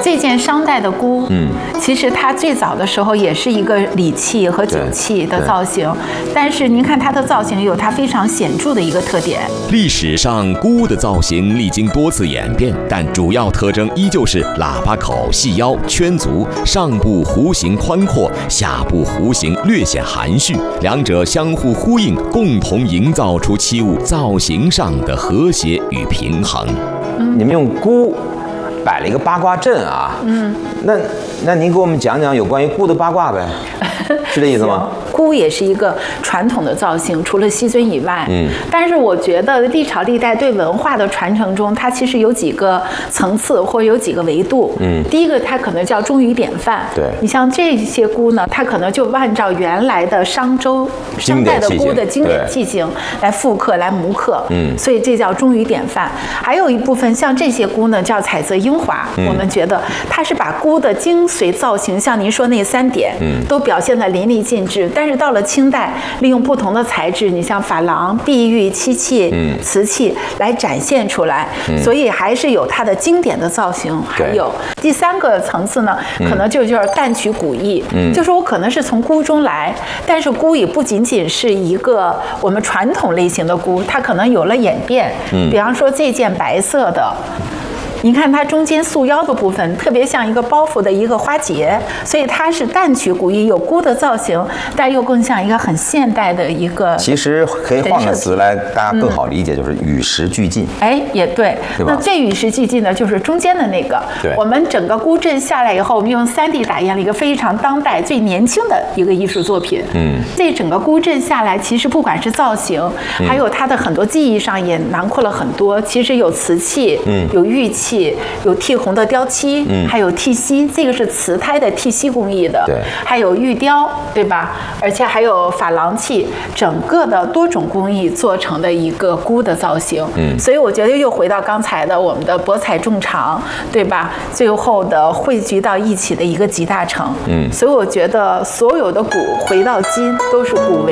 这件商代的箍，其实它最早的时候也是一个礼器和酒器的造型，但是您看它的造型有它非常显著的一个特点。 历史上箍的造型历经多次演变，但主要特征依旧是喇叭口、细腰、圈足，上部弧形宽阔，下部弧形略显含蓄，两者相互呼应，共同营造出器物造型上的和谐与平衡。 你们用箍摆了一个八卦阵啊，那您给我们讲讲有关于箍的八卦呗，是这意思吗？ 箍也是一个传统的造型，除了西尊以外，但是我觉得历朝历代对文化的传承中，它其实有几个层次或者有几个维度。第一个它可能叫忠于典范， 对， 你像这些箍呢，它可能就按照原来的商代的箍的经典器型来复刻、来模刻，所以这叫忠于典范。还有一部分像这些箍呢，叫彩泽英华，我们觉得它是把箍的精髓造型，像您说那3点，都表现得淋漓尽致。但是到了清代，利用不同的材质，你像珐琅、碧玉、漆器、瓷器来展现出来，所以还是有它的经典的造型。还有第3个层次呢，可能就是淡取古意，就是我可能是从箍中来，但是箍也不仅仅是一个我们传统类型的箍，它可能有了演变。比方说这件白色的。你看它中间束腰的部分特别像一个包袱的一个花结，所以它是淡取古意，有箍的造型，但又更像一个很现代的一个。 其实可以换个词来，大家更好理解，就是与时俱进。 哎，也对。那最与时俱进的就是中间的那个。 对。我们整个箍阵下来以后，我们用3D 打印了一个非常当代、最年轻的一个艺术作品。这整个箍阵下来，其实不管是造型，还有它的很多技艺上也囊括了很多。其实有瓷器，有玉器。有剔红的雕漆，还有剔锡，这个是瓷胎的剔锡工艺的， 对， 还有玉雕，对吧？而且还有珐琅器，整个的多种工艺做成的一个箍的造型。所以我觉得又回到刚才的我们的博采众长，对吧？最后的汇聚到一起的一个集大成。所以我觉得所有的古回到今都是古为。